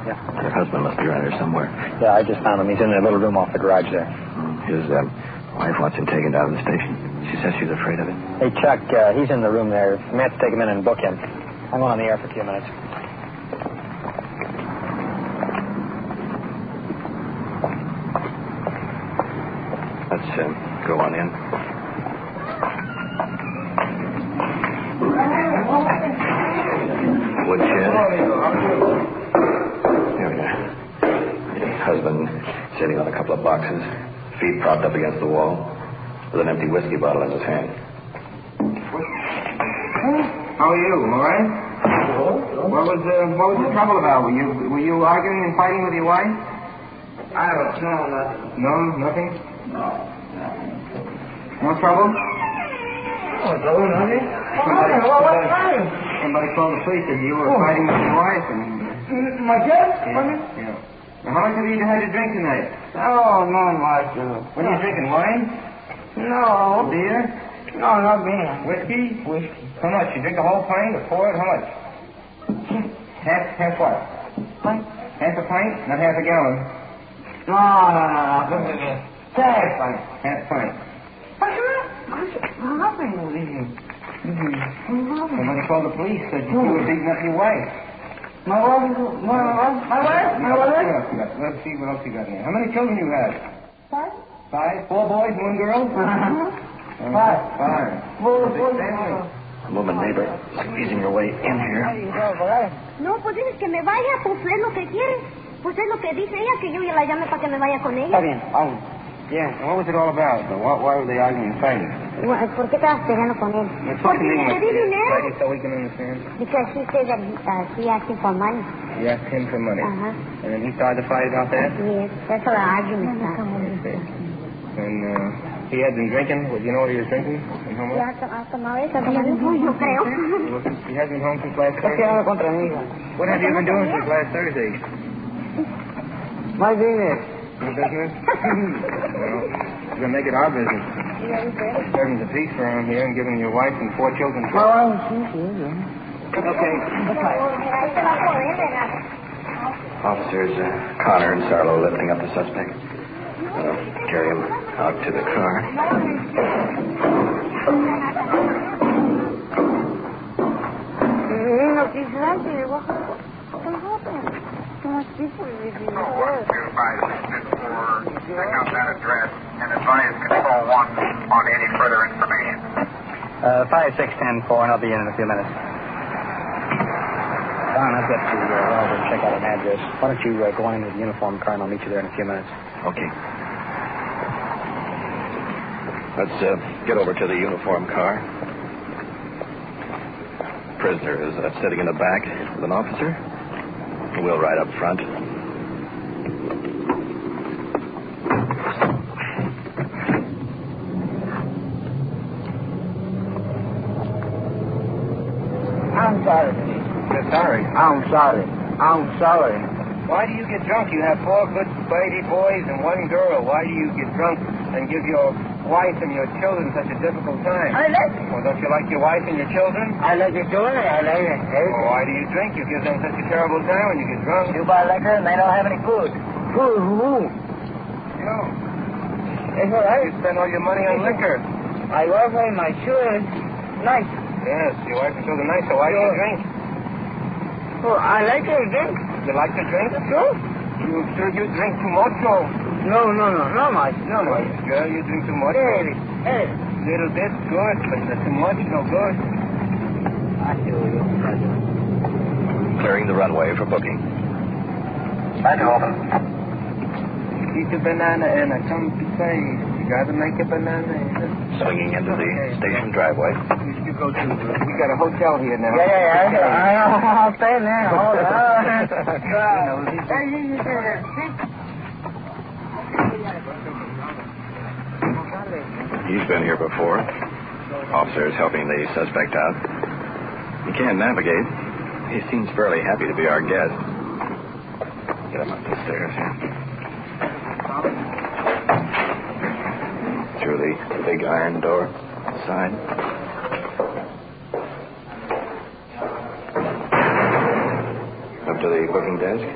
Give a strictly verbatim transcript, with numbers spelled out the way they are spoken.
Yeah. Her husband must be around here somewhere. Yeah, I just found him. He's in that little room off the garage there. His um, wife wants him taken down to the station. She says she's afraid of it. Hey, Chuck, uh, he's in the room there. Matt, take him in and book him. I'm on the air for a few minutes. Let's uh, go on in. Woodshed. Here we are. His husband sitting on a couple of boxes, feet propped up against the wall, with an empty whiskey bottle in his hand. How are you? All right? What was uh, what was the trouble about? Were you were you arguing and fighting with your wife? I don't know nothing. No, nothing. No. No trouble? Oh, no, nothing. Somebody, Oh, what was somebody, that? somebody called the police that you were Oh. fighting with your wife and. My kid? Yeah, yeah. Now, how much have you had to drink tonight? Oh, no, much. What are you drinking? Wine? No. Beer? No, not beer. Whiskey? Whiskey. How much? You drink a whole pint or pour it? How much? Half, half what? Pint? Half a pint? Not half a gallon. No, no, no, no. Look at this. Half pint. Half pint. What's happening with you? Somebody called the police, said you were beating up your wife. My wife, my wife, my wife, my What wife. else you got? Let's see what else you got here. How many children you had? Five? Five? Four boys and one girl? Uh-huh. Five. Five. Four, Big four, family. A woman neighbor squeezing her way in here. No, pues dices que me vaya, pues es lo que quiere. Pues es lo que dice ella, que yo ya la llame para que me vaya con Está ella. bien, vamos. Yeah, what was it all about? Why, why were they arguing and fighting? Well, ¿por qué estabas peleando con él? Let's Porque talk in le English pedí here, dinero. right, so we can understand. Because he said that uh, he asked him for money. You asked him for money. Uh-huh. And then he started to fight about that? Yes, that's how the argument started. And uh, he had been drinking. Well, you know what he was drinking? And how much? Ya ha tomado eso, yo creo. He hasn't been home since last Thursday. contra mí, hija. What have you been doing since last Thursday? My business. Your business? Well, we're going to make it our business. Serving the peace around here and giving your wife and four children. Oh, sí, sí, sí. Okay. Officers uh, Connor and Sarlo lifting up the suspect. Uh, carry him out to the car. No, she's happy. What happened? So much people with you. one two five six four, check out that address and advise Control one on any further information. Uh, five six ten four, and I'll be in in a few minutes. Don, I've got to uh, run over and check out an address. Why don't you uh, go on into the uniform car, and I'll meet you there in a few minutes. Okay. Let's uh, get over to the uniform car. Prisoner is uh, sitting in the back with an officer. We'll ride up front. I'm sorry, please. You're sorry. I'm sorry. I'm sorry. Why do you get drunk? You have four good baby boys and one girl. Why do you get drunk and give your wife and your children such a difficult time? I like it. Well, don't you like your wife and your children? I like it doing it. I like it. Well, why do you drink? You give them such a terrible time when you get drunk. You buy liquor and they don't have any food. Food, who? You know, It's all right. you spend all your money on liquor. I work for my shoes. Nice. Yes, your wife and children nice, so why do you drink? Oh, I like to drink. You like to drink? Sure. You sure you drink too much, or? No, no, no. Not much. Not much. Girl, you drink too much. Hey, hey. Little bit, good, but too much, no good. I feel you. Clearing the runway for booking. Back open. Eat a banana and I come to say, you gotta make a banana. Swinging into the station driveway. You go to, we got a hotel here now. Yeah, yeah, yeah. I know. I'll stay there. Hold on. Hey, you, you say that. He's been here before. Officers helping the suspect out. He can't navigate. He seems fairly happy to be our guest. Get him up the stairs here. Through the big iron door side. Up to the booking desk.